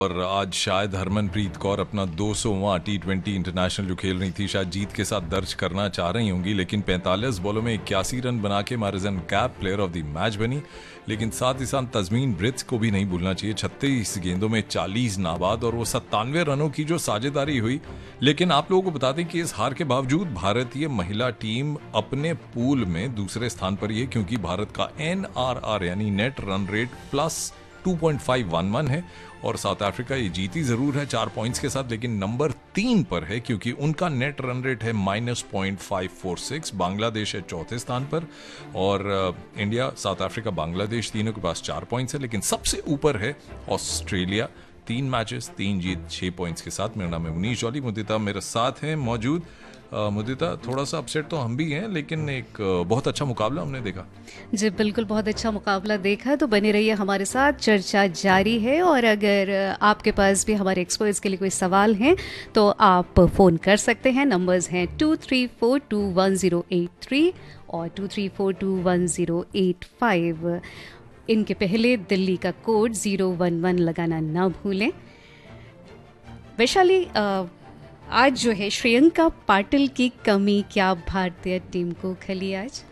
और आज शायद हरमनप्रीत कौर अपना 200वां टी20 इंटरनेशनल जो खेल रही थी शायद जीत के साथ दर्ज करना चाह रही होंगी, लेकिन 45 बॉलों में 81 रन बना के मारिजन cap player of the match बनी। लेकिन साथ ही साथ तस्मीन ब्रिट्स को भी नहीं भूलना चाहिए, 36 गेंदों में 40 नाबाद और वो 97 रनों की जो साझेदारी हुई। लेकिन आप लोगों को बता दें कि इस हार के बावजूद भारतीय महिला टीम अपने पूल में दूसरे स्थान पर ही है, क्योंकि भारत का NRR यानी नेट रन रेट प्लस 2.511 है और साउथ अफ्रीका ये जीती जरूर है 4 पॉइंट्स के साथ, लेकिन नंबर 3 पर है क्योंकि उनका नेट रन रेट है -0.546। बांग्लादेश है चौथे स्थान पर और इंडिया, साउथ अफ्रीका, बांग्लादेश तीनों के पास 4 पॉइंट्स है, लेकिन सबसे ऊपर है ऑस्ट्रेलिया, 3 मैचेस 3 जीत 6 पॉइंट्स के साथ। मेरा नाम है मुनीश जॉली, मुदिता मेरे साथ हैं मौजूद। मुदिता, थोड़ा सा अपसेट तो हम भी हैं, लेकिन एक बहुत अच्छा मुकाबला हमने देखा। जी बिल्कुल, बहुत अच्छा मुकाबला देखा। तो बने रहिए हमारे साथ, चर्चा जारी है। और अगर आपके पास भी हमारे एक्सपर्ट्स के लिए कोई सवाल हैं तो आप फ़ोन कर सकते हैं। नंबर्स हैं 23421083 और 23421085। इनके पहले दिल्ली का कोड 011 लगाना ना भूलें। वैशाली, आज जो है श्रेयंका पाटिल की कमी क्या भारतीय टीम को खली आज?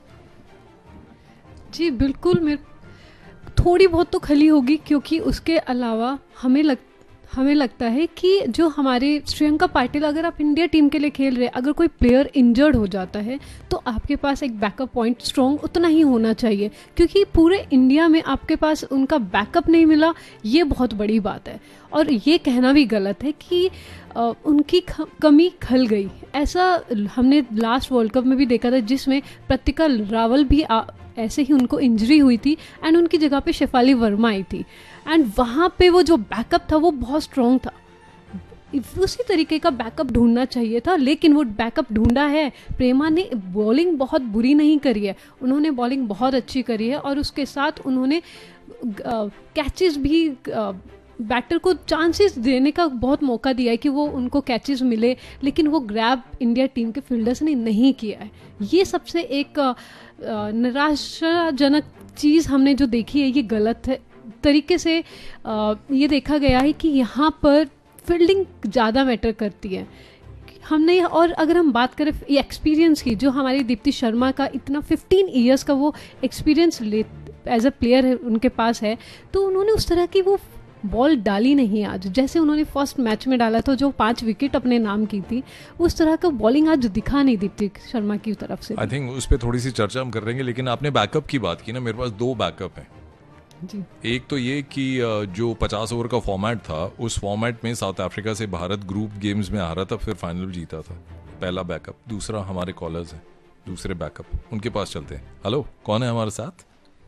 जी बिल्कुल, मेरे थोड़ी बहुत तो खली होगी, क्योंकि उसके अलावा हमें लगता है कि जो हमारे श्रेयंका पाटिल, अगर आप इंडिया टीम के लिए खेल रहे हैं, अगर कोई प्लेयर इंजर्ड हो जाता है तो आपके पास एक बैकअप पॉइंट स्ट्रॉन्ग उतना ही होना चाहिए, क्योंकि पूरे इंडिया में आपके पास उनका बैकअप नहीं मिला, ये बहुत बड़ी बात है। और ये कहना भी गलत है कि उनकी कमी खल गई। ऐसा हमने लास्ट वर्ल्ड कप में भी देखा था, जिसमें प्रतिका रावल भी ऐसे ही उनको इंजरी हुई थी एंड उनकी जगह पे शेफाली वर्मा आई थी एंड वहाँ पे वो जो बैकअप था वो बहुत स्ट्रॉन्ग था। उसी तरीके का बैकअप ढूंढना चाहिए था, लेकिन वो बैकअप ढूंढा है। प्रेमा ने बॉलिंग बहुत बुरी नहीं करी है, उन्होंने बॉलिंग बहुत अच्छी करी है और उसके साथ उन्होंने कैचेस भी, बैटर को चांसेस देने का बहुत मौका दिया है कि वो उनको कैचेस मिले, लेकिन वो ग्रैब इंडिया टीम के फील्डर्स ने नहीं किया है। ये सबसे एक निराशाजनक चीज़ हमने जो देखी है, ये गलत है तरीके से ये देखा गया है कि यहाँ पर फील्डिंग ज़्यादा मैटर करती है हमने। और अगर हम बात करें ये एक्सपीरियंस की, जो हमारी दीप्ति शर्मा का इतना 15 ईयर्स का वो एक्सपीरियंस एज अ प्लेयर है उनके पास है, तो उन्होंने उस तरह की वो बॉल डाली नहीं आज, जैसे उन्होंने फर्स्ट मैच में डाला था जो 5 विकेट अपने नाम की थी, उस तरह का बॉलिंग आज दिखा नहीं दीप्ति शर्मा की तरफ से। आई थिंक उस पर थोड़ी सी चर्चा हम कर लेंगे, लेकिन आपने बैकअप की बात की ना, मेरे पास 2 बैकअप हैं जी। एक तो ये कि जो 50 ओवर का फॉर्मेट था, उस फॉर्मेट में साउथ अफ्रीका से भारत ग्रुप गेम्स में हारा था, फिर फाइनल जीता था। पहला बैकअप। दूसरा, हमारे कॉलर्स हैं, दूसरे बैकअप, उनके पास चलते हैं। हेलो, कौन है हमारे साथ?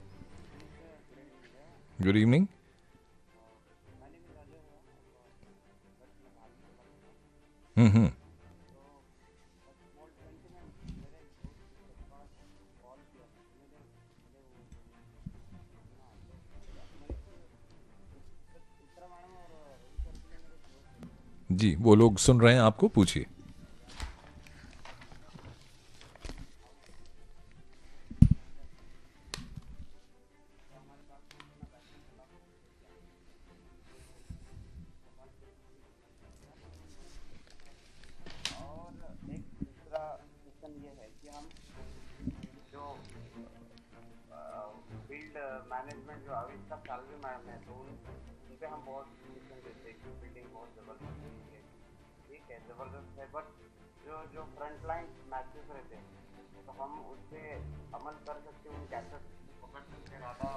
Good evening. हम्म। जी, वो लोग सुन रहे हैं आपको, पूछिए। फील्ड मैनेजमेंट जो अभी तक सालवी मैम है, तो उन पे हम बहुत क्वेश्चन देते हैं कि फील्डिंग बहुत जबरदस्त है। ठीक है, जबरदस्त है, बट जो फ्रंट लाइन मैचेस रहते हैं तो हम उस पर अमल कर सकते हैं, उन कैचेस पकड़ सकते हैं ज़्यादा।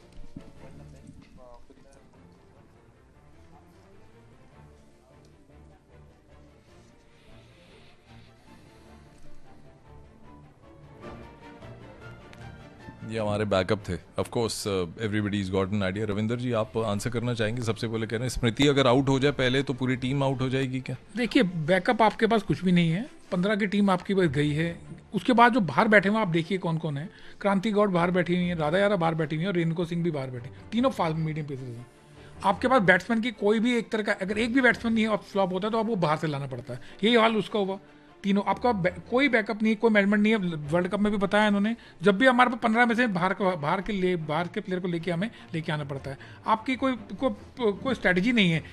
ये हमारे बैकअप थे। Of course everybody is got an idea. Ravinder जी, आप आंसर करना चाहेंगे? सबसे पहले कह रहे हैं स्मृति अगर आउट हो जाए पहले तो पूरी टीम आउट हो जाएगी क्या? देखिए, बैकअप आपके पास कुछ भी नहीं है, 15 की टीम आपकी बस गई है। उसके बाद जो बाहर बैठे हुए आप देखिए कौन कौन है। क्रांति गौड़ बाहर बैठी हुई है, राधा यारा बाहर बैठी हुई है और रेनको सिंह भी बाहर बैठी, तीनों फास्ट मीडियम पेसेस हैं। आपके पास बैट्समैन की कोई भी एक तरह का, अगर एक भी बैट्समैन नहीं है और फ्लॉप होता है तो आपको बाहर से लाना पड़ता है। यही हाल उसका हुआ। तीनों आपका कोई बैकअप नहीं है, कोई मैनेजमेंट नहीं है। वर्ल्ड कप में भी बताया इन्होंने, जब भी हमारे पास 15 में से बाहर के प्लेयर को लेके हमें लेके आना पड़ता है। आपकी कोई स्ट्रेटजी नहीं है